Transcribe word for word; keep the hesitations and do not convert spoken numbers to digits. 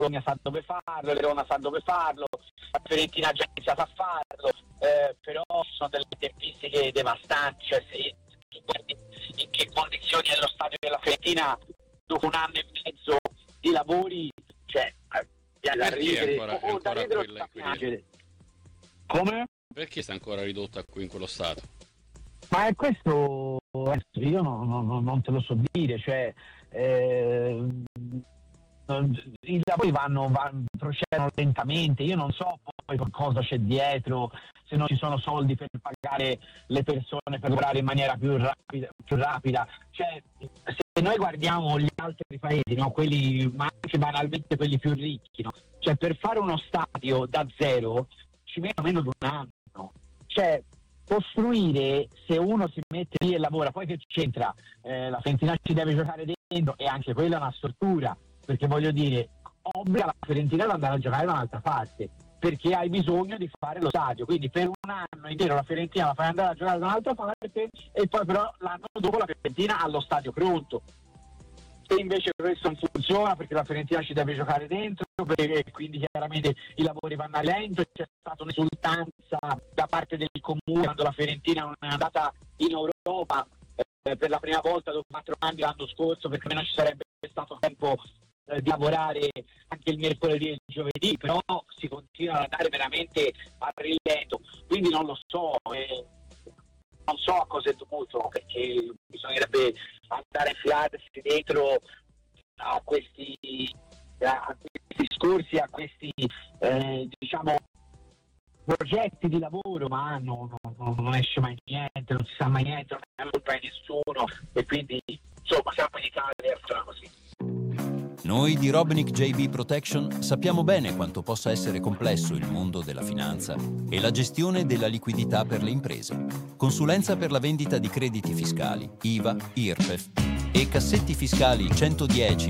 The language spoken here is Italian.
Bologna sa dove farlo, il Verona sa dove farlo, la Fiorentina ha già iniziato a farlo, eh, però sono delle tempistiche devastanti, cioè se tu guardi in che condizioni è lo stadio della Fiorentina dopo un anno e mezzo di lavori, cioè è da ridere ancora, o, o da ridere o da piangere. Come? Perché sta ancora ridotto a qui in quello stato? Ma è questo, io non, non, non te lo so dire, cioè eh, i lavori vanno, vanno, procedono lentamente, io non so poi cosa c'è dietro, se non ci sono soldi per pagare le persone per lavorare in maniera più rapida, più rapida. Cioè, se noi guardiamo gli altri paesi, no, quelli, ma anche banalmente quelli più ricchi, no? Cioè per fare uno stadio da zero ci mette meno di un anno, cioè costruire, se uno si mette lì e lavora, poi che c'entra, eh, la Fiorentina ci deve giocare dentro e anche quella è una stortura, perché voglio dire, obbliga la Fiorentina ad andare a giocare da un'altra parte, perché hai bisogno di fare lo stadio, quindi per un anno intero la Fiorentina la fai andare a giocare da un'altra parte e poi però l'anno dopo la Fiorentina ha lo stadio pronto. E invece questo non funziona perché la Fiorentina ci deve giocare dentro, e quindi chiaramente i lavori vanno a lento, c'è stata un'esultanza da parte del comune quando la Fiorentina non è andata in Europa eh, per la prima volta dopo quattro anni l'anno scorso, perché almeno ci sarebbe stato tempo eh, di lavorare anche il mercoledì e il giovedì, però si continua ad andare veramente a rilento, quindi non lo so. Eh, non so a cosa è dovuto, perché bisognerebbe andare a infilarsi dentro a questi, a questi discorsi, a questi eh, diciamo progetti di lavoro, ma no, no, non esce mai niente, non si sa mai niente, non è colpa di nessuno e quindi insomma siamo in Italia e sarà così. Noi di Robnick J B Protection sappiamo bene quanto possa essere complesso il mondo della finanza e la gestione della liquidità per le imprese. Consulenza per la vendita di crediti fiscali, I V A, I R P E F e cassetti fiscali centodieci